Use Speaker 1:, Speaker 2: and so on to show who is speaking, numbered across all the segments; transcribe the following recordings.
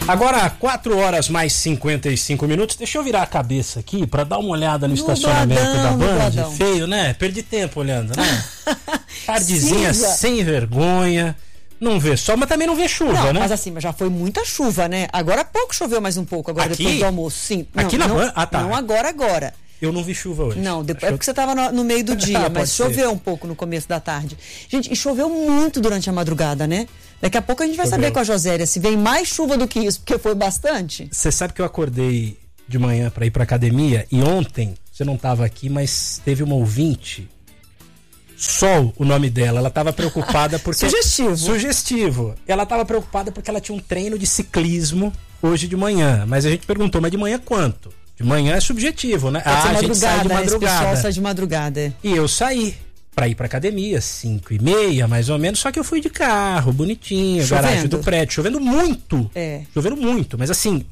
Speaker 1: Agora, 4 horas mais 55 minutos. Deixa eu virar a cabeça aqui pra dar uma olhada no estacionamento da Band. Feio, né? Perdi tempo olhando, né? Tardezinha sem vergonha. Não vê sol, mas também não vê chuva, né?
Speaker 2: Mas assim, já foi muita chuva, né? Agora há pouco choveu mais um pouco, agora
Speaker 1: aqui?
Speaker 2: Depois do almoço. Sim.
Speaker 1: Aqui na Band? Ah, tá.
Speaker 2: Não agora.
Speaker 1: Eu não vi chuva hoje.
Speaker 2: Não, depois, é porque você estava no meio do dia, mas choveu um pouco no começo da tarde. Gente, e choveu muito durante a madrugada, né? Daqui a pouco a gente vai saber com a Josélia se vem mais chuva do que isso, porque foi bastante.
Speaker 1: Você sabe que eu acordei de manhã para ir para academia e ontem, você não estava aqui, mas teve uma ouvinte, Sol, o nome dela, ela estava preocupada porque... Sugestivo. Ela estava preocupada porque ela tinha um treino de ciclismo hoje de manhã, mas a gente perguntou, mas de manhã quanto? De manhã é subjetivo, né?
Speaker 2: A gente sai de madrugada. Esse pessoal sai de madrugada.
Speaker 1: E eu saí pra ir pra academia, 5h30, mais ou menos, só que eu fui de carro, bonitinho, garagem do prédio, chovendo muito. Chovendo muito, mas assim,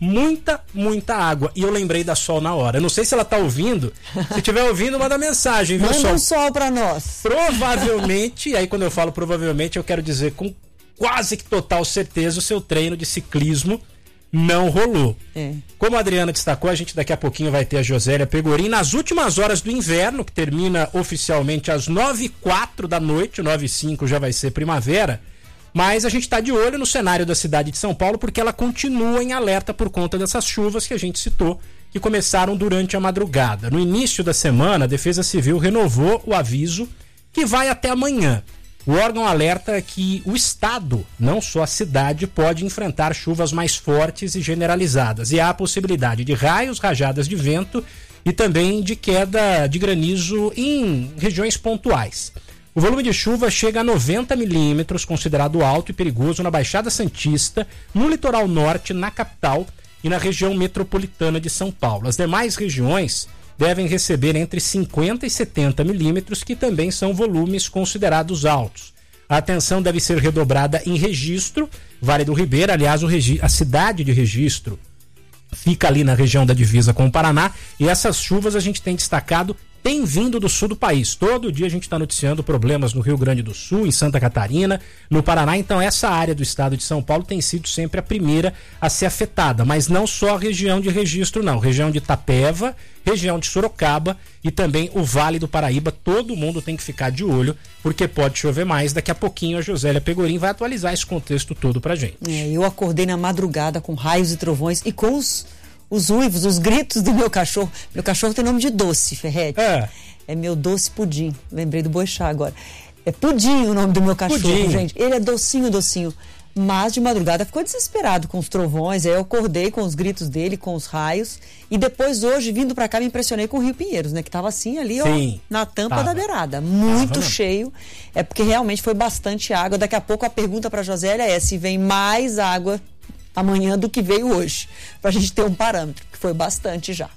Speaker 1: muita água. E eu lembrei da Sol na hora. Eu não sei se ela tá ouvindo. Se estiver ouvindo, manda mensagem, viu, Sol?
Speaker 2: Manda um sol pra nós.
Speaker 1: Provavelmente, e aí quando eu falo provavelmente, eu quero dizer com quase que total certeza, o seu treino de ciclismo não rolou. Como a Adriana destacou, a gente daqui a pouquinho vai ter a Josélia Pegorim nas últimas horas do inverno, que termina oficialmente às 9h04 da noite, 9h05 já vai ser primavera, mas a gente está de olho no cenário da cidade de São Paulo porque ela continua em alerta por conta dessas chuvas que a gente citou, que começaram durante a madrugada. No início da semana, a Defesa Civil renovou o aviso que vai até amanhã. O órgão alerta que o estado, não só a cidade, pode enfrentar chuvas mais fortes e generalizadas. E há a possibilidade de raios, rajadas de vento e também de queda de granizo em regiões pontuais. O volume de chuva chega a 90 milímetros, considerado alto e perigoso na Baixada Santista, no litoral norte, na capital e na região metropolitana de São Paulo. As demais regiões devem receber entre 50 e 70 milímetros, que também são volumes considerados altos. A atenção deve ser redobrada em Registro, Vale do Ribeira. Aliás, a cidade de Registro fica ali na região da divisa com o Paraná, e essas chuvas a gente tem destacado, tem vindo do sul do país. Todo dia a gente está noticiando problemas no Rio Grande do Sul, em Santa Catarina, no Paraná. Então essa área do estado de São Paulo tem sido sempre a primeira a ser afetada, mas não só a região de Registro não, região de Itapeva, região de Sorocaba e também o Vale do Paraíba. Todo mundo tem que ficar de olho, porque pode chover mais. Daqui a pouquinho a Josélia Pegorim vai atualizar esse contexto todo pra gente.
Speaker 2: Eu acordei na madrugada com raios e trovões e com os uivos, os gritos do meu cachorro. Meu cachorro tem nome de Doce, Ferretti. É meu Doce Pudim. Lembrei do Boixá agora. É Pudim o nome do meu cachorro, gente. Ele é docinho. Mas de madrugada ficou desesperado com os trovões. Aí eu acordei com os gritos dele, com os raios. E depois, hoje, vindo pra cá, me impressionei com o Rio Pinheiros, né? Que tava assim ali, na tampa da beirada. Muito cheio. É porque realmente foi bastante água. Daqui a pouco a pergunta pra Josélia é se vem mais água amanhã do que veio hoje, pra gente ter um parâmetro, que foi bastante já.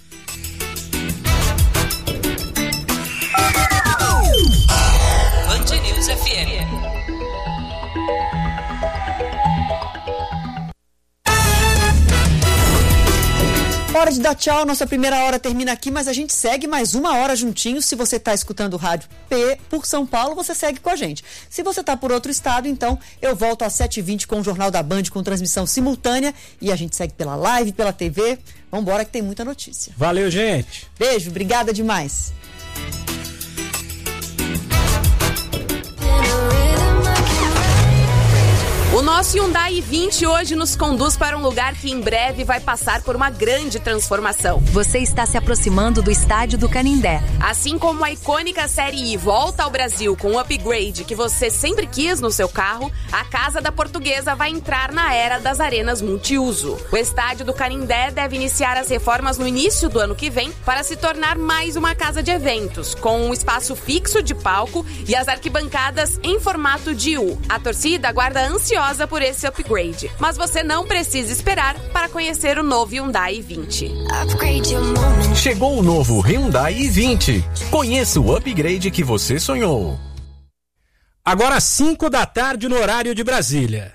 Speaker 3: Band News FM.
Speaker 2: Hora de dar tchau, nossa primeira hora termina aqui, mas a gente segue mais uma hora juntinho. Se você está escutando o rádio P por São Paulo, você segue com a gente. Se você está por outro estado, então eu volto às 7h20 com o Jornal da Band, com transmissão simultânea, e a gente segue pela live, pela TV. Vambora que tem muita notícia.
Speaker 1: Valeu, gente.
Speaker 2: Beijo, obrigada demais.
Speaker 4: O nosso Hyundai i20 hoje nos conduz para um lugar que em breve vai passar por uma grande transformação.
Speaker 5: Você está se aproximando do estádio do Canindé.
Speaker 4: Assim como a icônica Série I volta ao Brasil com o upgrade que você sempre quis no seu carro, a Casa da Portuguesa vai entrar na era das arenas multiuso. O estádio do Canindé deve iniciar as reformas no início do ano que vem para se tornar mais uma casa de eventos, com um espaço fixo de palco e as arquibancadas em formato de U. A torcida aguarda ansiosa por esse upgrade, mas você não precisa esperar para conhecer o novo Hyundai i20.
Speaker 6: Chegou o novo Hyundai i20. Conheça o upgrade que você sonhou.
Speaker 1: Agora 5 da tarde no horário de Brasília.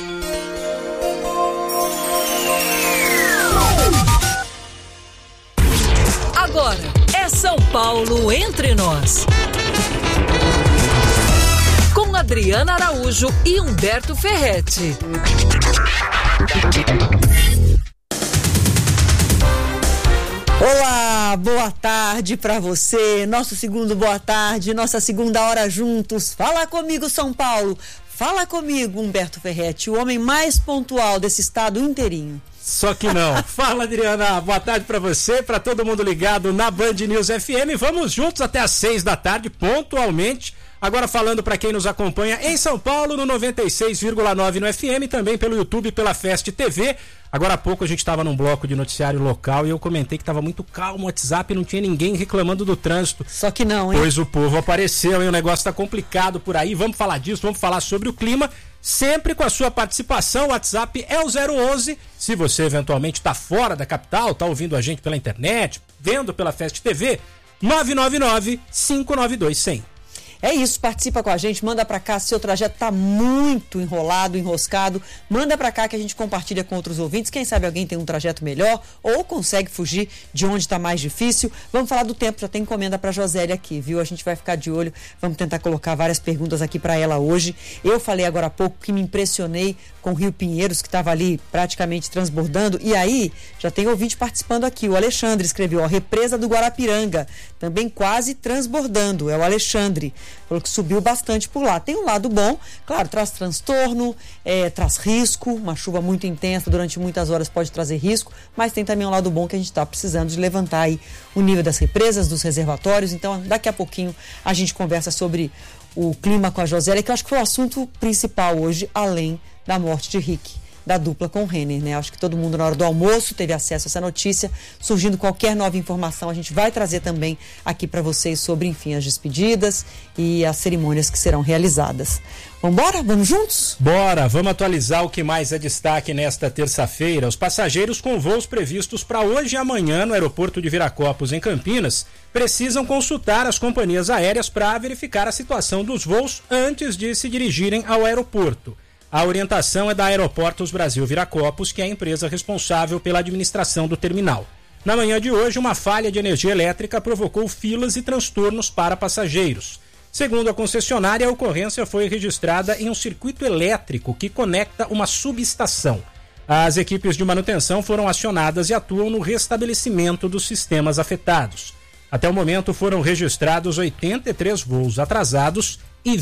Speaker 3: Agora é São Paulo entre nós. Com Adriana Araújo e Humberto Ferretti.
Speaker 2: Olá, boa tarde para você. Nosso segundo boa tarde, nossa segunda hora juntos. Fala comigo, São Paulo. Fala comigo, Humberto Ferretti, o homem mais pontual desse estado inteirinho.
Speaker 1: Só que não. Fala, Adriana. Boa tarde para você, para todo mundo ligado na Band News FM. Vamos juntos até às 6 da tarde, pontualmente. Agora falando para quem nos acompanha em São Paulo, no 96,9 no FM, também pelo YouTube, pela Fest TV. Agora há pouco a gente estava num bloco de noticiário local e eu comentei que estava muito calmo o WhatsApp, não tinha ninguém reclamando do trânsito.
Speaker 2: Só que não, hein?
Speaker 1: Pois o povo apareceu, hein? O negócio está complicado por aí. Vamos falar disso, vamos falar sobre o clima. Sempre com a sua participação, o WhatsApp é o 011. Se você eventualmente está fora da capital, está ouvindo a gente pela internet, vendo pela Fest TV, 999-592-100.
Speaker 2: É isso, participa com a gente, manda pra cá, se seu trajeto tá muito enrolado, enroscado, manda pra cá que a gente compartilha com outros ouvintes, quem sabe alguém tem um trajeto melhor ou consegue fugir de onde tá mais difícil. Vamos falar do tempo, já tem encomenda pra Josélia aqui, viu? A gente vai ficar de olho, vamos tentar colocar várias perguntas aqui pra ela hoje. Eu falei agora há pouco que me impressionei com o Rio Pinheiros, que estava ali praticamente transbordando, e aí já tem ouvinte participando aqui, o Alexandre escreveu, ó, represa do Guarapiranga, também quase transbordando, é o Alexandre. Falou que subiu bastante por lá. Tem um lado bom, claro, traz transtorno, traz risco, uma chuva muito intensa durante muitas horas pode trazer risco, mas tem também um lado bom que a gente está precisando de levantar aí o nível das represas, dos reservatórios. Então daqui a pouquinho a gente conversa sobre o clima com a Josélia, que eu acho que foi o assunto principal hoje, além da morte de Rick, da dupla com o Renner, né? Acho que todo mundo na hora do almoço teve acesso a essa notícia. Surgindo qualquer nova informação, a gente vai trazer também aqui para vocês sobre, enfim, as despedidas e as cerimônias que serão realizadas. Vambora? Vamos juntos?
Speaker 1: Bora! Vamos atualizar o que mais é destaque nesta terça-feira. Os passageiros com voos previstos para hoje e amanhã no aeroporto de Viracopos, em Campinas, precisam consultar as companhias aéreas para verificar a situação dos voos antes de se dirigirem ao aeroporto. A orientação é da Aeroportos Brasil Viracopos, que é a empresa responsável pela administração do terminal. Na manhã de hoje, uma falha de energia elétrica provocou filas e transtornos para passageiros. Segundo a concessionária, a ocorrência foi registrada em um circuito elétrico que conecta uma subestação. As equipes de manutenção foram acionadas e atuam no restabelecimento dos sistemas afetados. Até o momento foram registrados 83 voos atrasados e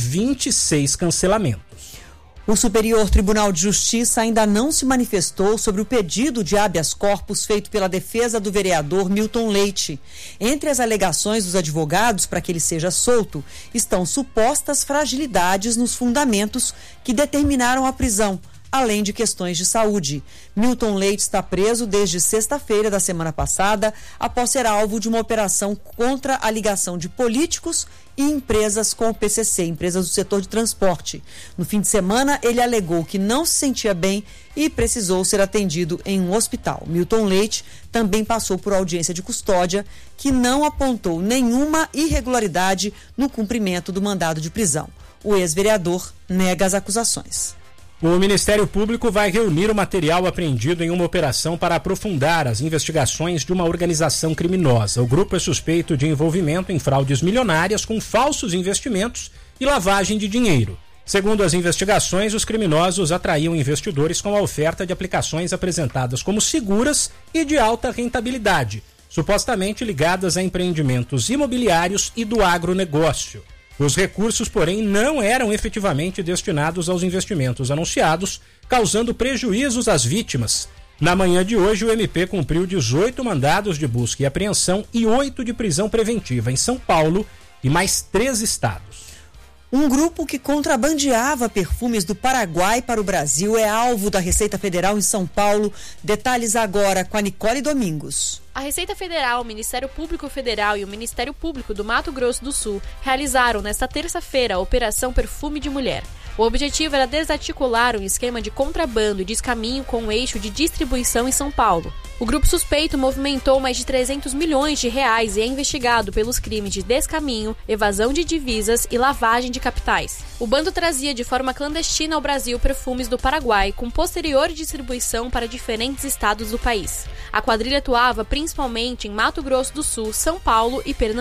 Speaker 1: 26 cancelamentos.
Speaker 2: O Superior Tribunal de Justiça ainda não se manifestou sobre o pedido de habeas corpus feito pela defesa do vereador Milton Leite. Entre as alegações dos advogados para que ele seja solto estão supostas fragilidades nos fundamentos que determinaram a prisão, além de questões de saúde. Milton Leite está preso desde sexta-feira da semana passada, após ser alvo de uma operação contra a ligação de políticos e empresas com o PCC, empresas do setor de transporte. No fim de semana, ele alegou que não se sentia bem e precisou ser atendido em um hospital. Milton Leite também passou por audiência de custódia, que não apontou nenhuma irregularidade no cumprimento do mandado de prisão. O ex-vereador nega as acusações.
Speaker 1: O Ministério Público vai reunir o material apreendido em uma operação para aprofundar as investigações de uma organização criminosa. O grupo é suspeito de envolvimento em fraudes milionárias com falsos investimentos e lavagem de dinheiro. Segundo as investigações, os criminosos atraíam investidores com a oferta de aplicações apresentadas como seguras e de alta rentabilidade, supostamente ligadas a empreendimentos imobiliários e do agronegócio. Os recursos, porém, não eram efetivamente destinados aos investimentos anunciados, causando prejuízos às vítimas. Na manhã de hoje, o MP cumpriu 18 mandados de busca e apreensão e 8 de prisão preventiva em São Paulo e mais 3 estados.
Speaker 2: Um grupo que contrabandeava perfumes do Paraguai para o Brasil é alvo da Receita Federal em São Paulo. Detalhes agora com a Nicole Domingos.
Speaker 7: A Receita Federal, o Ministério Público Federal e o Ministério Público do Mato Grosso do Sul realizaram nesta terça-feira a Operação Perfume de Mulher. O objetivo era desarticular um esquema de contrabando e descaminho com um eixo de distribuição em São Paulo. O grupo suspeito movimentou mais de 300 milhões de reais e é investigado pelos crimes de descaminho, evasão de divisas e lavagem de capitais. O bando trazia de forma clandestina ao Brasil perfumes do Paraguai, com posterior distribuição para diferentes estados do país. A quadrilha atuava principalmente em Mato Grosso do Sul, São Paulo e Pernambuco.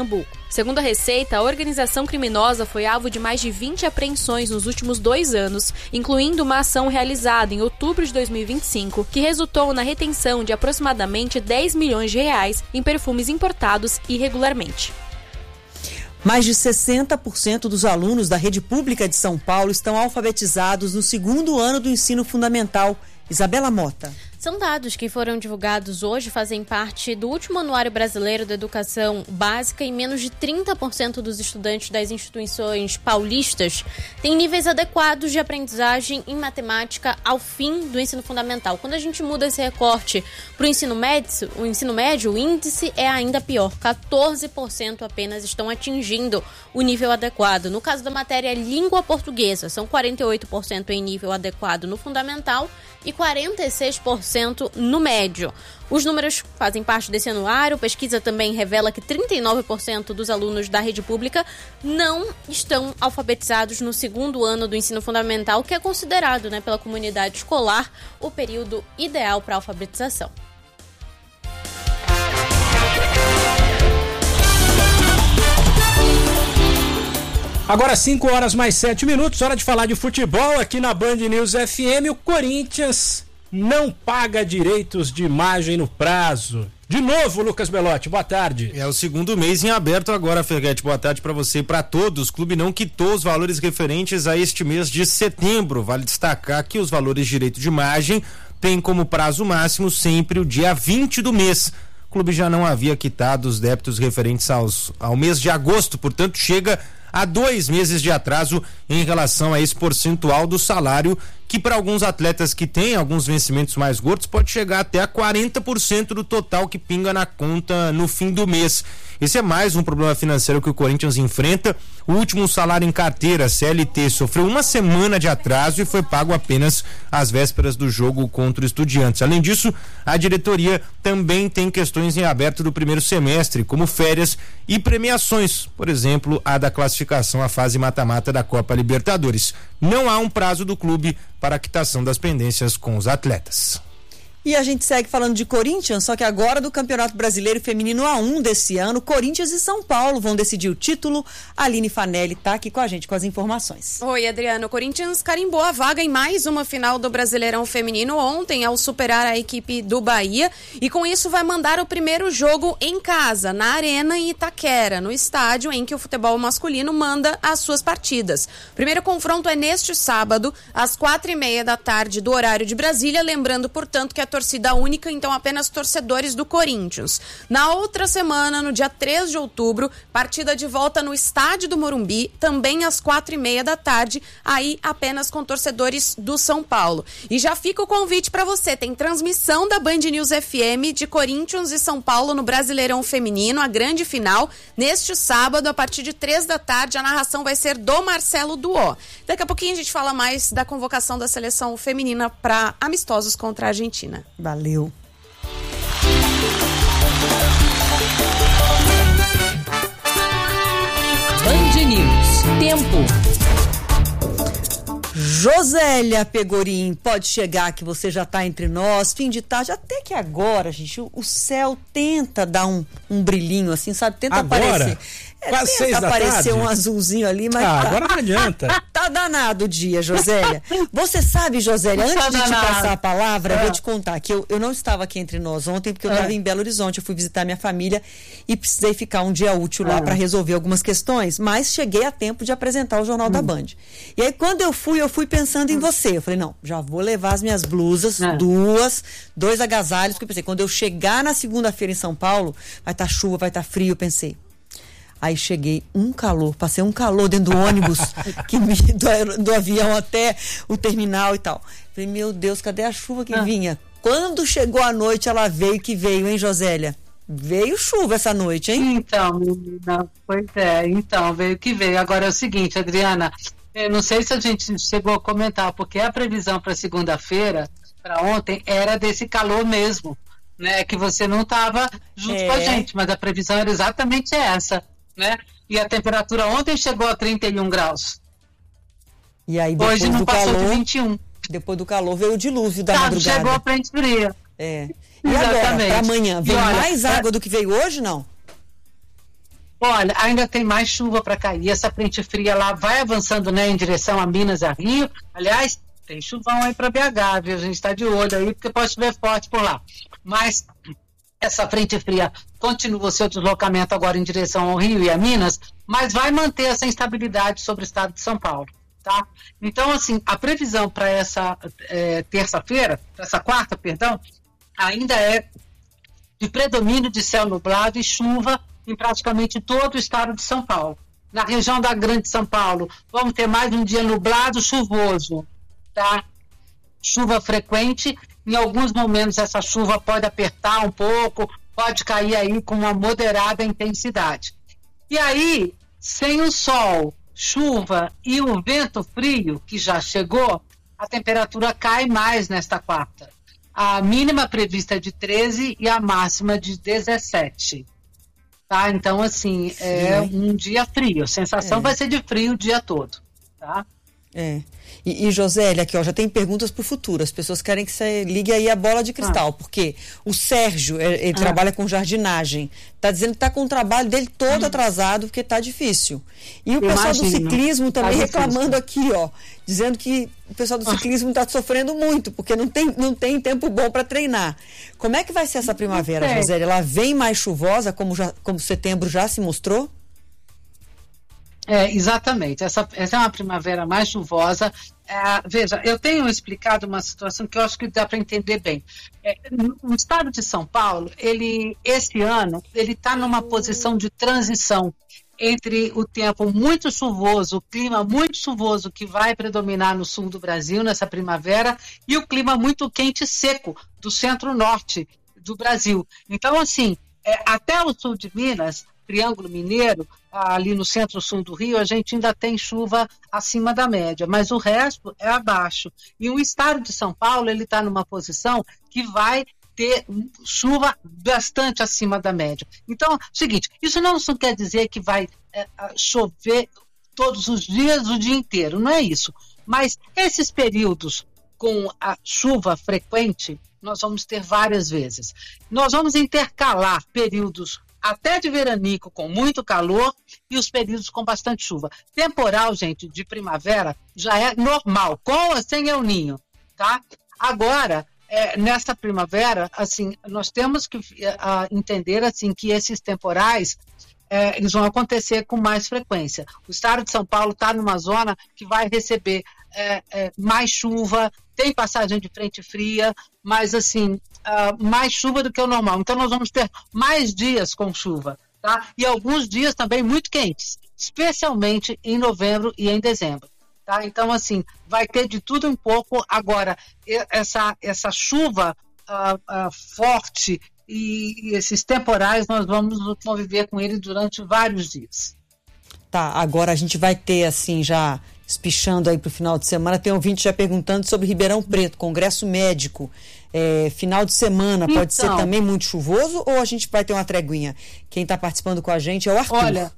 Speaker 7: Segundo a Receita, a organização criminosa foi alvo de mais de 20 apreensões nos últimos 2 anos, incluindo uma ação realizada em outubro de 2025, que resultou na retenção de aproximadamente 10 milhões de reais em perfumes importados irregularmente.
Speaker 2: Mais de 60% dos alunos da rede pública de São Paulo estão alfabetizados no 2º ano do ensino fundamental. Isabela Mota.
Speaker 7: São dados que foram divulgados hoje, fazem parte do último Anuário Brasileiro da Educação Básica e menos de 30% dos estudantes das instituições paulistas têm níveis adequados de aprendizagem em matemática ao fim do ensino fundamental. Quando a gente muda esse recorte para o ensino médio, o índice é ainda pior. 14% apenas estão atingindo o nível adequado. No caso da matéria língua portuguesa, são 48% em nível adequado no fundamental e 46% no médio. Os números fazem parte desse anuário. Pesquisa também revela que 39% dos alunos da rede pública não estão alfabetizados no 2º ano do ensino fundamental, que é considerado, pela comunidade escolar o período ideal para a alfabetização.
Speaker 1: Agora 5h mais 7, hora de falar de futebol aqui na Band News FM. O Corinthians não paga direitos de imagem no prazo. De novo, Lucas Belotti, boa tarde.
Speaker 8: É o 2º mês em aberto agora, Ferretti. Boa tarde para você e para todos. O clube não quitou os valores referentes a este mês de setembro. Vale destacar que os valores de direito de imagem têm como prazo máximo sempre o dia 20 do mês. O clube já não havia quitado os débitos referentes ao mês de agosto, portanto chega a 2 meses de atraso em relação a esse percentual do salário, que para alguns atletas que têm alguns vencimentos mais gordos pode chegar até a 40% do total que pinga na conta no fim do mês. Esse é mais um problema financeiro que o Corinthians enfrenta. O último salário em carteira, CLT, sofreu 1 semana de atraso e foi pago apenas às vésperas do jogo contra o Estudiantes. Além disso, a diretoria também tem questões em aberto do primeiro semestre, como férias e premiações, por exemplo, a da classificação à fase mata-mata da Copa Libertadores. Não há um prazo do clube para a quitação das pendências com os atletas.
Speaker 2: E a gente segue falando de Corinthians, só que agora do Campeonato Brasileiro Feminino A1 desse ano, Corinthians e São Paulo vão decidir o título. A Aline Fanelli está aqui com a gente com as informações.
Speaker 4: Oi, Adriano. O Corinthians carimbou a vaga em mais uma final do Brasileirão Feminino ontem ao superar a equipe do Bahia e com isso vai mandar o primeiro jogo em casa, na Arena em Itaquera, no estádio em que o futebol masculino manda as suas partidas. O primeiro confronto é neste sábado, às 4h30 da tarde do horário de Brasília, lembrando, portanto, que a torcida única, então apenas torcedores do Corinthians. Na outra semana, no dia 3 de outubro, partida de volta no estádio do Morumbi, também às 4h30 da tarde, aí apenas com torcedores do São Paulo. E já fica o convite para você, tem transmissão da Band News FM de Corinthians e São Paulo no Brasileirão Feminino, a grande final, neste sábado, a partir de 3 da tarde, a narração vai ser do Marcelo Duó. Daqui a pouquinho a gente fala mais da convocação da seleção feminina para amistosos contra a Argentina.
Speaker 2: Valeu.
Speaker 3: Band News. Tempo.
Speaker 2: Josélia Pegorim, pode chegar que você já está entre nós, fim de tarde, até que agora, gente, o céu tenta dar um brilhinho assim, sabe? Tenta
Speaker 1: agora?
Speaker 2: Aparecer.
Speaker 1: Quase 6 da tarde.
Speaker 2: Aparecer um azulzinho ali, mas
Speaker 1: agora não adianta.
Speaker 2: Tá danado o dia, Josélia. Você sabe, Josélia, antes de te passar a palavra, eu vou te contar que eu não estava aqui entre nós ontem, porque eu estava em Belo Horizonte, eu fui visitar minha família e precisei ficar um dia útil lá para resolver algumas questões, mas cheguei a tempo de apresentar o Jornal da Band. E aí, quando eu fui pensando em você. Eu falei, não, já vou levar as minhas blusas, 2 agasalhos, porque eu pensei, quando eu chegar na segunda-feira em São Paulo, vai estar chuva, vai estar frio, eu pensei. Aí cheguei, passei um calor dentro do ônibus, do avião até o terminal e tal. Falei, meu Deus, cadê a chuva que vinha? Quando chegou a noite, ela veio, hein, Josélia? Veio chuva essa noite, hein?
Speaker 9: Então, menina, pois é, veio que veio. Agora é o seguinte, Adriana, eu não sei se a gente chegou a comentar, porque a previsão para segunda-feira, para ontem, era desse calor mesmo, né? Que você não estava junto com a gente, mas a previsão era exatamente essa. Né? E a temperatura ontem chegou a 31 graus.
Speaker 2: E aí
Speaker 9: hoje não passou de 21.
Speaker 2: Depois do calor veio o dilúvio da madrugada.
Speaker 9: Chegou a frente fria.
Speaker 2: E agora, para amanhã, vem mais água do que veio hoje, não?
Speaker 9: Olha, ainda tem mais chuva para cair. Essa frente fria lá vai avançando, né, em direção a Minas e a Rio. Aliás, tem chuvão aí para BH, viu? A gente está de olho aí, porque pode chover forte por lá. Mas essa frente fria continua o seu deslocamento agora em direção ao Rio e a Minas, mas vai manter essa instabilidade sobre o estado de São Paulo, tá? Então, assim, a previsão para essa terça-feira, para essa quarta, perdão, ainda é de predomínio de céu nublado e chuva em praticamente todo o estado de São Paulo. Na região da Grande São Paulo, vamos ter mais um dia nublado, chuvoso, tá? Chuva frequente, em alguns momentos essa chuva pode apertar um pouco, pode cair aí com uma moderada intensidade. E aí, sem o sol, chuva e o vento frio, que já chegou, a temperatura cai mais nesta quarta. A mínima prevista é de 13 e a máxima de 17. Tá? Então, assim, é um dia frio. A sensação vai ser de frio o dia todo. Tá?
Speaker 2: E Josélia, aqui, ó, já tem perguntas para o futuro. As pessoas querem que você ligue aí a bola de cristal, porque o Sérgio, ele trabalha com jardinagem, está dizendo que está com o trabalho dele todo atrasado, porque está difícil. E o pessoal do ciclismo também reclamando aqui, ó, dizendo que o pessoal do ciclismo está sofrendo muito, porque não tem tempo bom para treinar. Como é que vai ser essa primavera, Josélia? Ela vem mais chuvosa, como setembro já se mostrou?
Speaker 9: Exatamente, essa é uma primavera mais chuvosa. Veja, eu tenho explicado uma situação que eu acho que dá para entender bem. O estado de São Paulo, esse ano, ele está numa posição de transição entre o tempo muito chuvoso, o clima muito chuvoso que vai predominar no sul do Brasil nessa primavera, e o clima muito quente e seco do centro-norte do Brasil. Então, assim, até o sul de Minas, Triângulo Mineiro, ali no centro-sul do Rio, a gente ainda tem chuva acima da média, mas o resto é abaixo. E o estado de São Paulo, ele está numa posição que vai ter chuva bastante acima da média. Então, seguinte, isso não quer dizer que vai chover todos os dias, o dia inteiro, não é isso. Mas esses períodos com a chuva frequente, nós vamos ter várias vezes. Nós vamos intercalar períodos até de veranico com muito calor e os períodos com bastante chuva. Temporal, gente, de primavera já é normal, com ou sem El Ninho, tá? Agora, nessa primavera, assim, nós temos que entender assim, que esses temporais eles vão acontecer com mais frequência. O estado de São Paulo está numa zona que vai receber mais chuva, tem passagem de frente fria, mas assim, mais chuva do que o normal. Então nós vamos ter mais dias com chuva, tá? E alguns dias também muito quentes, especialmente em novembro e em dezembro. Tá? Então, assim, vai ter de tudo um pouco. Agora, essa chuva forte e esses temporais, nós vamos conviver com ele durante vários dias.
Speaker 2: Tá, agora a gente vai ter, assim, já espichando aí para o final de semana, tem um ouvinte já perguntando sobre Ribeirão Preto, congresso médico. Final de semana pode ser também muito chuvoso ou a gente vai ter uma treguinha? Quem está participando com a gente é o Arthur.
Speaker 9: Olha,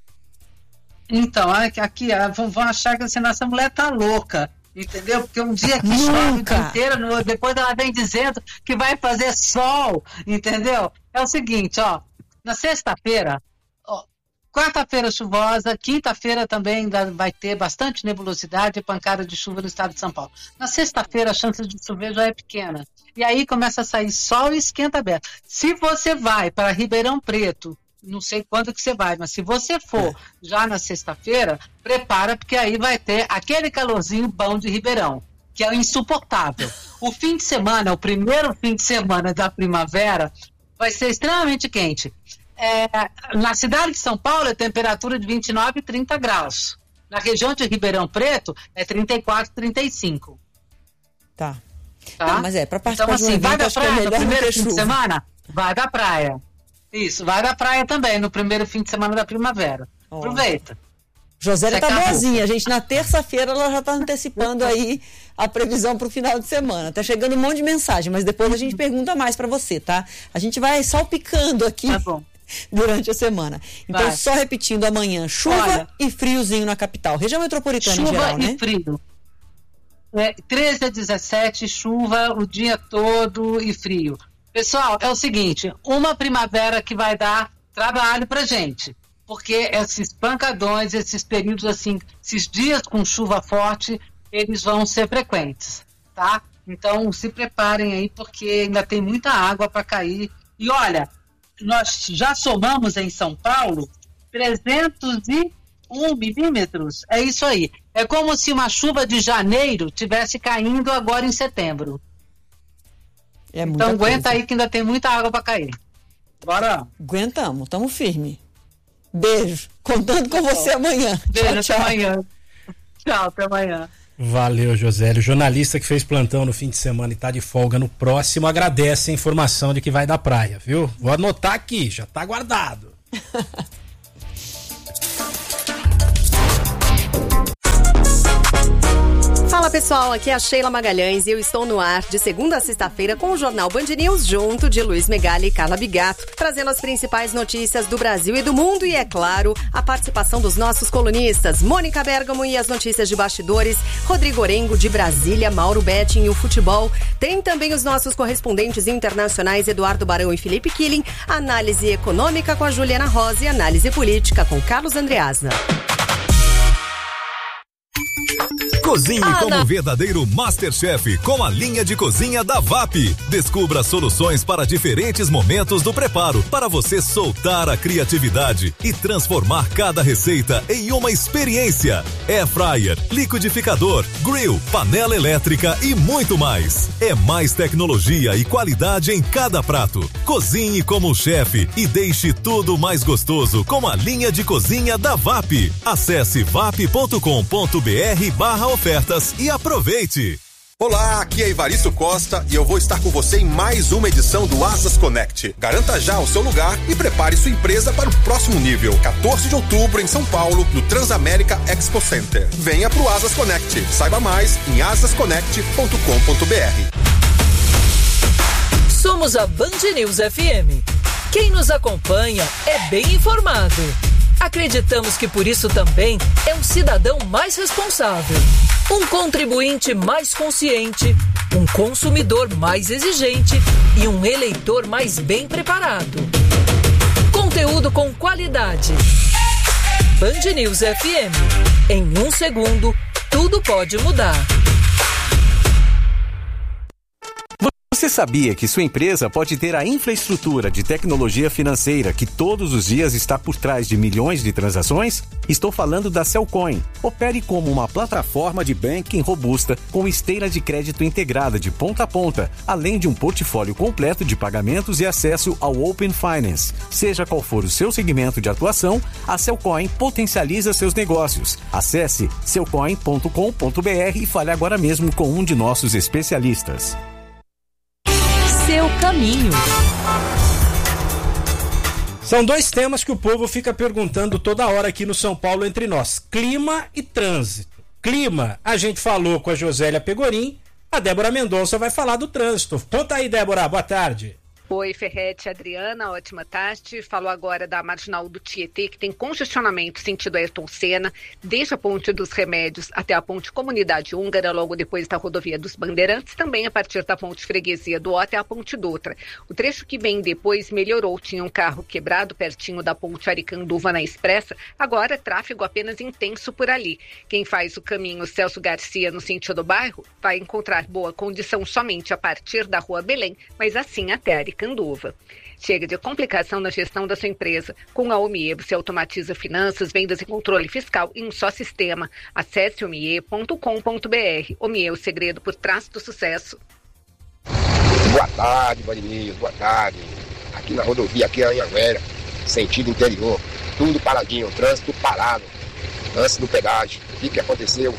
Speaker 9: então, aqui vão achar que essa mulher tá louca, entendeu? Porque um dia que chove o dia inteiro, depois ela vem dizendo que vai fazer sol, entendeu? É o seguinte, ó, na sexta-feira, quarta-feira chuvosa, quinta-feira também ainda vai ter bastante nebulosidade e pancada de chuva no estado de São Paulo. Na sexta-feira a chance de chover já é pequena. E aí começa a sair sol e esquenta aberto. Se você vai para Ribeirão Preto, não sei quando que você vai, mas se você for já na sexta-feira, prepara, porque aí vai ter aquele calorzinho bom de Ribeirão, que é insuportável. O fim de semana, o primeiro fim de semana da primavera, vai ser extremamente quente. Na cidade de São Paulo é temperatura de 29 e 30 graus. Na região de Ribeirão Preto é 34, 35.
Speaker 2: Tá? Não, mas para participar
Speaker 9: então, assim, vai da praia no primeiro fim
Speaker 2: chuva.
Speaker 9: de semana? Vai da praia. Isso, vai da praia também no primeiro fim de semana da primavera. Aproveita.
Speaker 2: Josélia tá boazinha, a gente na terça-feira ela já tá antecipando aí a previsão para o final de semana. Tá chegando um monte de mensagem, mas depois a gente pergunta mais para você, tá? A gente vai salpicando aqui durante a semana. Então, só repetindo, amanhã, chuva e friozinho na capital. Região metropolitana em geral, né?
Speaker 9: Chuva e frio. 13 a 17, chuva o dia todo e frio. Pessoal, é o seguinte, uma primavera que vai dar trabalho pra gente. porque esses pancadões, esses períodos assim, esses dias com chuva forte, eles vão ser frequentes, tá? Então se preparem aí, porque ainda tem muita água para cair. E olha, nós já somamos em São Paulo 301 milímetros, é isso aí. É como se uma chuva de janeiro tivesse caindo agora em setembro. Então aguenta aí que ainda tem muita água para cair. Bora.
Speaker 2: Aguentamos, estamos firmes. Beijo. Contando com você amanhã.
Speaker 9: Beijo, tchau, até amanhã. Tchau, até amanhã.
Speaker 1: Valeu, Josélio. Jornalista que fez plantão no fim de semana e tá de folga no próximo, agradece a informação de que vai da praia, viu? Vou anotar aqui, já tá guardado.
Speaker 10: Fala pessoal, aqui é a Sheila Magalhães e eu estou no ar de segunda a sexta-feira com o Jornal Band News junto de Luiz Megali e Carla Bigato, trazendo as principais notícias do Brasil e do mundo e, é claro, a participação dos nossos colunistas, Mônica Bergamo e as notícias de bastidores, Rodrigo Orengo de Brasília, Mauro Betting e o futebol. Tem também os nossos correspondentes internacionais Eduardo Barão e Felipe Killing, análise econômica com a Juliana Rosa e análise política com Carlos Andreasa.
Speaker 11: Cozinhe como um verdadeiro Masterchef com a linha de cozinha da VAP. Descubra soluções para diferentes momentos do preparo, para você soltar a criatividade e transformar cada receita em uma experiência. Air fryer, liquidificador, grill, panela elétrica e muito mais. É mais tecnologia e qualidade em cada prato. Cozinhe como um chefe e deixe tudo mais gostoso com a linha de cozinha da VAP. Acesse vap.com.br/ofertas e aproveite!
Speaker 12: Olá, aqui é Evaristo Costa e eu vou estar com você em mais uma edição do Asas Connect. Garanta já o seu lugar e prepare sua empresa para o próximo nível. 14 de outubro em São Paulo, no Transamérica Expo Center. Venha pro Asas Connect. Saiba mais em asasconnect.com.br.
Speaker 13: Somos a Band News FM. Quem nos acompanha é bem informado. Acreditamos que por isso também é um cidadão mais responsável, um contribuinte mais consciente, um consumidor mais exigente e um eleitor mais bem preparado. Conteúdo com qualidade. Band News FM. Em 1 segundo, tudo pode mudar.
Speaker 6: Você sabia que sua empresa pode ter a infraestrutura de tecnologia financeira que todos os dias está por trás de milhões de transações? Estou falando da Cellcoin. Opere como uma plataforma de banking robusta com esteira de crédito integrada de ponta a ponta, além de um portfólio completo de pagamentos e acesso ao Open Finance. Seja qual for o seu segmento de atuação, a Cellcoin potencializa seus negócios. Acesse cellcoin.com.br e fale agora mesmo com um de nossos especialistas.
Speaker 3: Seu caminho.
Speaker 1: São dois temas que o povo fica perguntando toda hora aqui no São Paulo entre nós: clima e trânsito. Clima, a gente falou com a Josélia Pegorim, a Débora Mendonça vai falar do trânsito. Conta aí, Débora, boa tarde.
Speaker 14: Oi, Ferretti, Adriana, ótima tarde. Falou agora da Marginal do Tietê, que tem congestionamento sentido Ayrton Senna, desde a Ponte dos Remédios até a Ponte Comunidade Húngara, logo depois da Rodovia dos Bandeirantes, também a partir da Ponte Freguesia do Ó até a Ponte Dutra. O trecho que vem depois melhorou, tinha um carro quebrado pertinho da Ponte Aricanduva na Expressa, agora tráfego apenas intenso por ali. Quem faz o caminho Celso Garcia no sentido do bairro vai encontrar boa condição somente a partir da Rua Belém, mas assim até Aricanduva. Chega de complicação na gestão da sua empresa. Com a Omie, você automatiza finanças, vendas e controle fiscal em um só sistema. Acesse omie.com.br. Omie, o segredo por trás do sucesso.
Speaker 15: Boa tarde, Band News, boa tarde. Aqui na rodovia, aqui em Anhanguera, sentido interior, tudo paradinho, trânsito parado, antes do pedágio. O que aconteceu?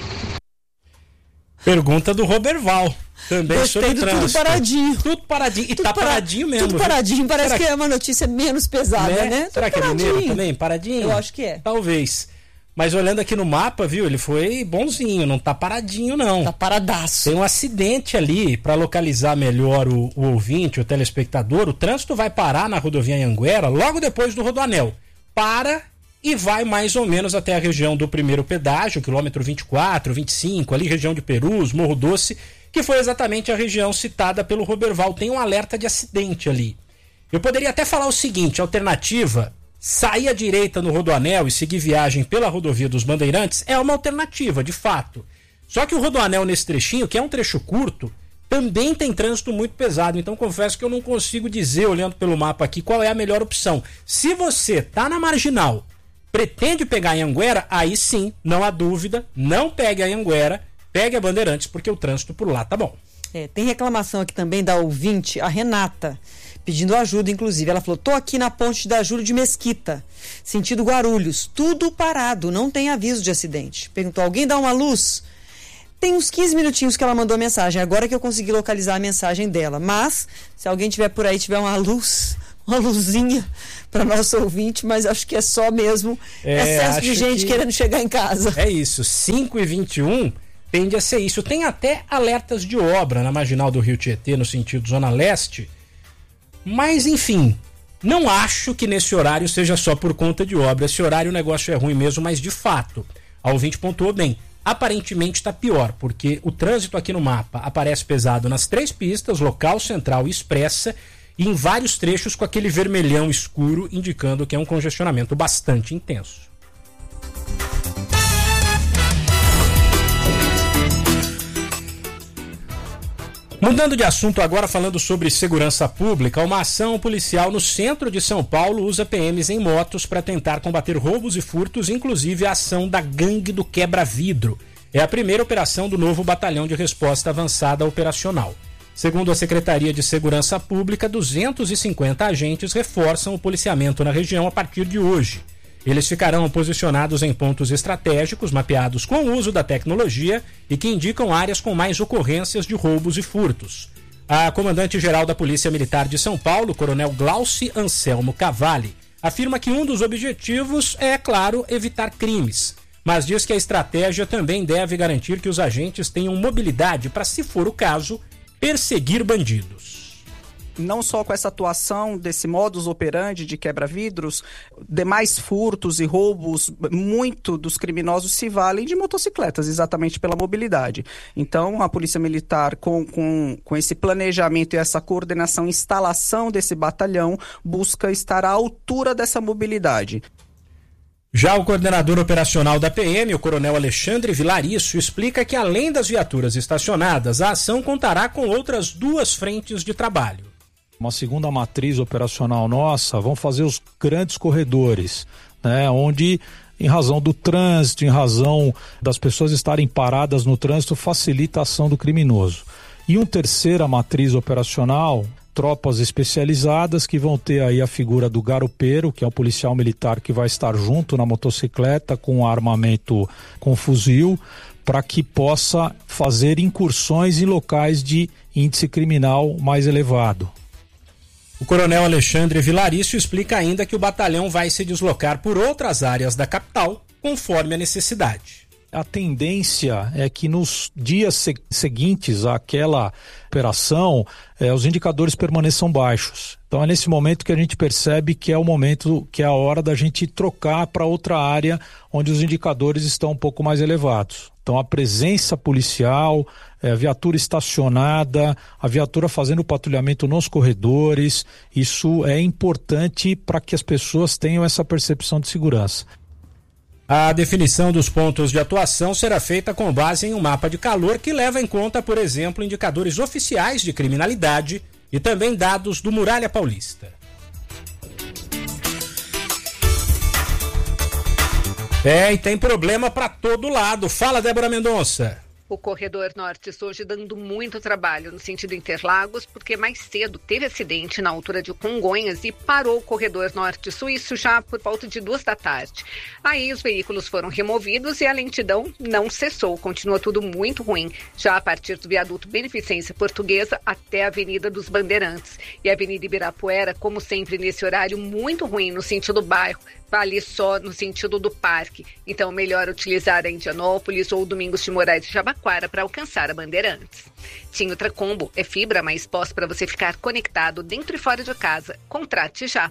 Speaker 1: Pergunta do Roberval. Também sobre trânsito.
Speaker 2: Tudo paradinho.
Speaker 1: Tudo paradinho. E tá paradinho mesmo.
Speaker 2: Tudo paradinho. Parece que é uma notícia menos pesada, né?
Speaker 1: Será que é mineiro também? Paradinho?
Speaker 2: Eu acho que é.
Speaker 1: Talvez. Mas olhando aqui no mapa, viu? Ele foi bonzinho. Não tá paradinho, não.
Speaker 2: Tá paradaço.
Speaker 1: Tem um acidente ali. Para localizar melhor o ouvinte, o telespectador. O trânsito vai parar na rodovia Anhanguera logo depois do Rodoanel. Para e vai mais ou menos até a região do primeiro pedágio, quilômetro 24, 25, ali região de Perus, Morro Doce, que foi exatamente a região citada pelo Roberval. Tem um alerta de acidente ali. Eu poderia até falar o seguinte: alternativa, sair à direita no Rodoanel e seguir viagem pela rodovia dos Bandeirantes é uma alternativa, de fato. Só que o Rodoanel nesse trechinho, que é um trecho curto, também tem trânsito muito pesado. Então confesso que eu não consigo dizer, olhando pelo mapa aqui, qual é a melhor opção. Se você tá na Marginal, pretende pegar a Anhanguera, aí sim, não há dúvida, não pegue a Anhanguera, pegue a Bandeirantes, porque o trânsito por lá tá bom.
Speaker 2: Tem reclamação aqui também da ouvinte, a Renata, pedindo ajuda, inclusive. Ela falou, tô aqui na ponte da Júlio de Mesquita, sentido Guarulhos, tudo parado, não tem aviso de acidente. Perguntou, alguém dá uma luz? Tem uns 15 minutinhos que ela mandou a mensagem, agora que eu consegui localizar a mensagem dela. Mas, se alguém tiver por aí, tiver uma luz, uma luzinha para nosso ouvinte, mas acho que é só mesmo excesso de gente querendo chegar em casa.
Speaker 1: É isso, 5h21 tende a ser isso. Tem até alertas de obra na Marginal do Rio Tietê, no sentido Zona Leste. Mas, enfim, não acho que nesse horário seja só por conta de obra. Esse horário o negócio é ruim mesmo, mas de fato, a ouvinte pontuou bem. Aparentemente está pior, porque o trânsito aqui no mapa aparece pesado nas 3 pistas, local, central e expressa, e em vários trechos com aquele vermelhão escuro, indicando que é um congestionamento bastante intenso. Mudando de assunto agora, falando sobre segurança pública, uma ação policial no centro de São Paulo usa PMs em motos para tentar combater roubos e furtos, inclusive a ação da Gangue do Quebra-Vidro. É a primeira operação do novo Batalhão de Resposta Avançada Operacional. Segundo a Secretaria de Segurança Pública, 250 agentes reforçam o policiamento na região a partir de hoje. Eles ficarão posicionados em pontos estratégicos, mapeados com o uso da tecnologia e que indicam áreas com mais ocorrências de roubos e furtos. A comandante-geral da Polícia Militar de São Paulo, coronel Glauci Anselmo Cavalli, afirma que um dos objetivos é, claro, evitar crimes, mas diz que a estratégia também deve garantir que os agentes tenham mobilidade para, se for o caso, perseguir bandidos.
Speaker 16: Não só com essa atuação desse modus operandi de quebra-vidros, demais furtos e roubos, muito dos criminosos se valem de motocicletas, exatamente pela mobilidade. Então, a Polícia Militar, com esse planejamento e essa coordenação, instalação desse batalhão, busca estar à altura dessa mobilidade.
Speaker 1: Já o coordenador operacional da PM, o coronel Alexandre Vilariço, explica que além das viaturas estacionadas, a ação contará com outras 2 frentes de trabalho.
Speaker 17: Uma segunda matriz operacional nossa, vão fazer os grandes corredores, né, onde, em razão do trânsito, em razão das pessoas estarem paradas no trânsito, facilita a ação do criminoso. E uma terceira matriz operacional, tropas especializadas que vão ter aí a figura do garupeiro, que é o policial militar que vai estar junto na motocicleta com armamento com fuzil, para que possa fazer incursões em locais de índice criminal mais elevado.
Speaker 1: O coronel Alexandre Vilariço explica ainda que o batalhão vai se deslocar por outras áreas da capital, conforme a necessidade.
Speaker 17: A tendência é que nos dias seguintes àquela operação, os indicadores permaneçam baixos. Então é nesse momento que a gente percebe que é o momento, que é a hora da gente trocar para outra área onde os indicadores estão um pouco mais elevados. Então a presença policial, a viatura estacionada, a viatura fazendo patrulhamento nos corredores, isso é importante para que as pessoas tenham essa percepção de segurança.
Speaker 1: A definição dos pontos de atuação será feita com base em um mapa de calor que leva em conta, por exemplo, indicadores oficiais de criminalidade e também dados do Muralha Paulista. E tem problema para todo lado. Fala, Débora Mendonça.
Speaker 14: O corredor norte-sul hoje dando muito trabalho no sentido Interlagos, porque mais cedo teve acidente na altura de Congonhas e parou o corredor norte-sul, isso já por volta de 2 da tarde. Aí os veículos foram removidos e a lentidão não cessou, continua tudo muito ruim, já a partir do viaduto Beneficência Portuguesa até a Avenida dos Bandeirantes. E a Avenida Ibirapuera, como sempre nesse horário, muito ruim no sentido bairro, vale só no sentido do parque. Então, melhor utilizar a Indianópolis ou Domingos de Moraes e Jabaquara para alcançar a Bandeirantes. Tim Ultracombo é fibra mais pós para você ficar conectado dentro e fora de casa. Contrate já.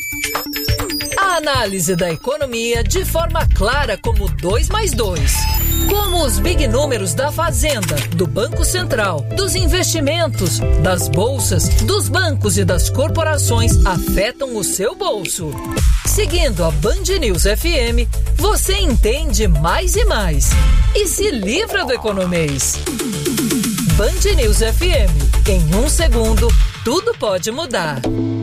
Speaker 13: A análise da economia de forma clara como 2 mais 2. Como os big números da Fazenda, do Banco Central, dos investimentos, das bolsas, dos bancos e das corporações afetam o seu bolso. Seguindo a Band News FM, você entende mais e mais e se livra do economês. Band News FM. Em 1 segundo, tudo pode mudar.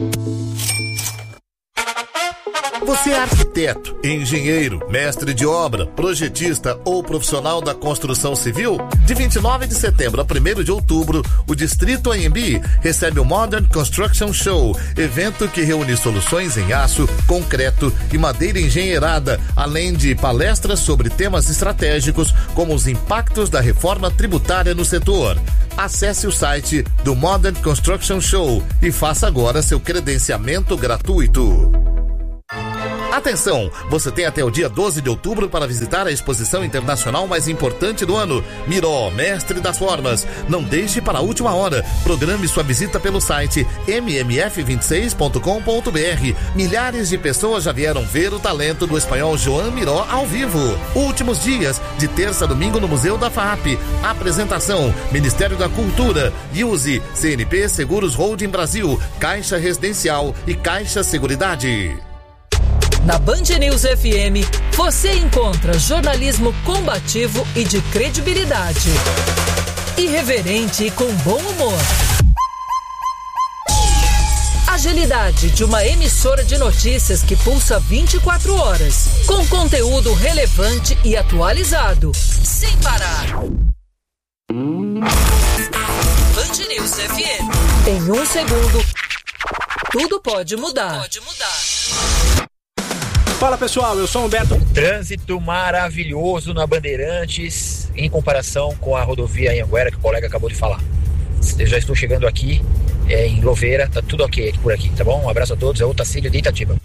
Speaker 18: Você é arquiteto, engenheiro, mestre de obra, projetista ou profissional da construção civil? De 29 de setembro a 1º de outubro, o Distrito AMB recebe o Modern Construction Show, evento que reúne soluções em aço, concreto e madeira engenheirada, além de palestras sobre temas estratégicos como os impactos da reforma tributária no setor. Acesse o site do Modern Construction Show e faça agora seu credenciamento gratuito. Atenção, você tem até o dia 12 de outubro para visitar a exposição internacional mais importante do ano, Miró, Mestre das Formas. Não deixe para a última hora. Programe sua visita pelo site mmf26.com.br. Milhares de pessoas já vieram ver o talento do espanhol Joan Miró ao vivo. Últimos dias, de terça a domingo no Museu da FAAP. Apresentação, Ministério da Cultura, Use, CNP Seguros Holding Brasil, Caixa Residencial e Caixa Seguridade.
Speaker 13: Na Band News FM, você encontra jornalismo combativo e de credibilidade. Irreverente e com bom humor. Agilidade de uma emissora de notícias que pulsa 24 horas, com conteúdo relevante e atualizado, sem parar. Band News FM. Em 1 segundo, tudo pode mudar.
Speaker 1: Fala pessoal, eu sou o Humberto.
Speaker 19: Trânsito maravilhoso na Bandeirantes em comparação com a rodovia Anhanguera que o colega acabou de falar. Eu já estou chegando aqui em Louveira, tá tudo ok por aqui, tá bom? Um abraço a todos, é o Otacílio de Itatiba.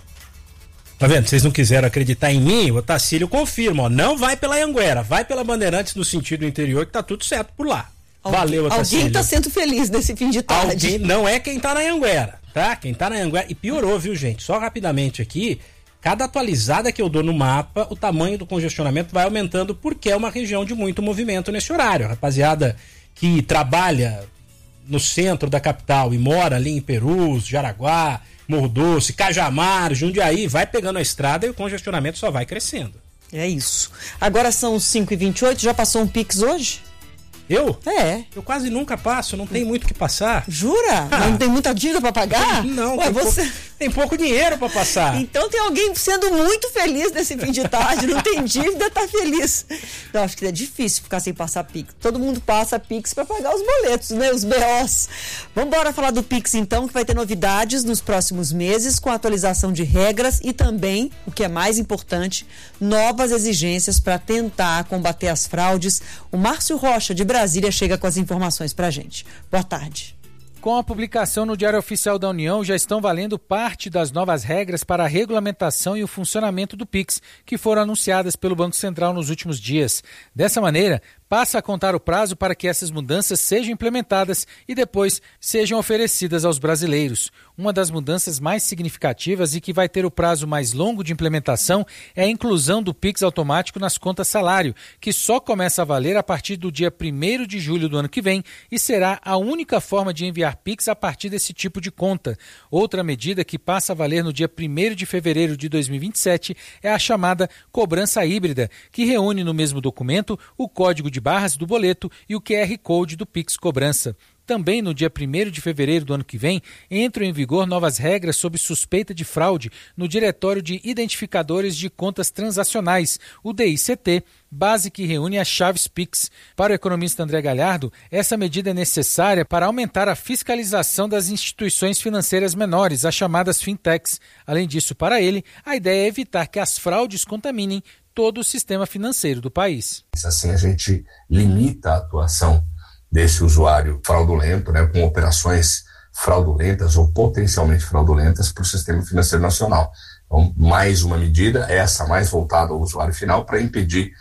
Speaker 1: Tá vendo? Vocês não quiseram acreditar em mim, o Otacílio confirma, ó, não vai pela Anhanguera, vai pela Bandeirantes no sentido interior que tá tudo certo por lá. Valeu, Otacílio.
Speaker 2: Alguém tá sendo feliz nesse fim de tarde.
Speaker 1: Não é quem tá na Anhanguera, tá? Quem tá na Anhanguera, e piorou, viu gente? Só rapidamente aqui, cada atualizada que eu dou no mapa, o tamanho do congestionamento vai aumentando porque é uma região de muito movimento nesse horário. Rapaziada que trabalha no centro da capital e mora ali em Perus, Jaraguá, Morro Doce, Cajamar, Jundiaí, vai pegando a estrada e o congestionamento só vai crescendo.
Speaker 2: É isso. Agora são 5h28, já passou um Pix hoje?
Speaker 1: Eu?
Speaker 2: É.
Speaker 1: Eu quase nunca passo, não tem muito o que passar.
Speaker 2: Jura? Não tem muita dívida pra pagar?
Speaker 1: Não,
Speaker 2: ué,
Speaker 1: tem pouco dinheiro pra passar.
Speaker 2: Então tem alguém sendo muito feliz nesse fim de tarde, não tem dívida, tá feliz. Não, acho que é difícil ficar sem passar Pix. Todo mundo passa Pix pra pagar os boletos, né? Os BOs. Vamos falar do Pix então, que vai ter novidades nos próximos meses, com atualização de regras e também, o que é mais importante, novas exigências para tentar combater as fraudes. O Márcio Rocha, de Brasília, chega com as informações pra gente. Boa tarde.
Speaker 20: Com a publicação no Diário Oficial da União, já estão valendo parte das novas regras para a regulamentação e o funcionamento do Pix, que foram anunciadas pelo Banco Central nos últimos dias. Dessa maneira, passa a contar o prazo para que essas mudanças sejam implementadas e depois sejam oferecidas aos brasileiros. Uma das mudanças mais significativas e que vai ter o prazo mais longo de implementação é a inclusão do Pix automático nas contas salário, que só começa a valer a partir do dia 1º de julho do ano que vem e será a única forma de enviar Pix a partir desse tipo de conta. Outra medida que passa a valer no dia 1º de fevereiro de 2027 é a chamada cobrança híbrida, que reúne no mesmo documento o código de barras do boleto e o QR Code do Pix Cobrança. Também no dia 1º de fevereiro do ano que vem, entram em vigor novas regras sob suspeita de fraude no Diretório de Identificadores de Contas Transacionais, o DICT, base que reúne as chaves Pix. Para o economista André Galhardo, essa medida é necessária para aumentar a fiscalização das instituições financeiras menores, as chamadas fintechs. Além disso, para ele, a ideia é evitar que as fraudes contaminem todo o sistema financeiro do país.
Speaker 21: Assim a gente limita a atuação desse usuário fraudulento, né, com operações fraudulentas ou potencialmente fraudulentas para o sistema financeiro nacional. Então, mais uma medida, essa mais voltada ao usuário final, para impedir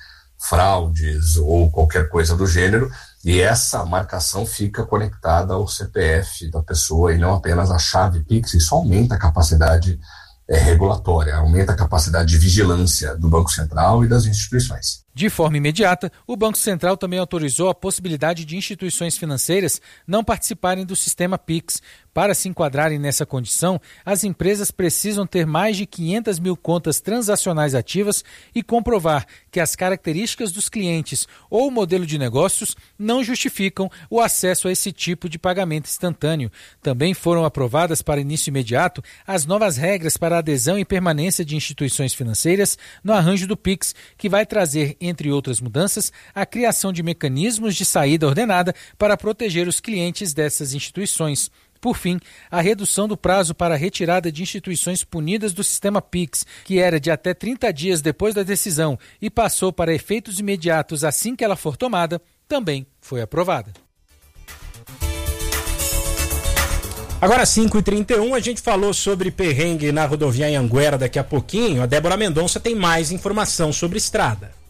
Speaker 21: fraudes ou qualquer coisa do gênero, e essa marcação fica conectada ao CPF da pessoa e não apenas à chave Pix. Isso aumenta a capacidade regulatória, aumenta a capacidade de vigilância do Banco Central e das instituições.
Speaker 20: De forma imediata, o Banco Central também autorizou a possibilidade de instituições financeiras não participarem do sistema Pix. Para se enquadrarem nessa condição, as empresas precisam ter mais de 500 mil contas transacionais ativas e comprovar que as características dos clientes ou o modelo de negócios não justificam o acesso a esse tipo de pagamento instantâneo. Também foram aprovadas para início imediato as novas regras para a adesão e permanência de instituições financeiras no arranjo do Pix, que vai trazer, entre outras mudanças, a criação de mecanismos de saída ordenada para proteger os clientes dessas instituições. Por fim, a redução do prazo para a retirada de instituições punidas do sistema Pix, que era de até 30 dias depois da decisão e passou para efeitos imediatos assim que ela for tomada, também foi aprovada.
Speaker 1: Agora 5h31, a gente falou sobre perrengue na rodovia Anhanguera daqui a pouquinho. A Débora Mendonça tem mais informação sobre estrada.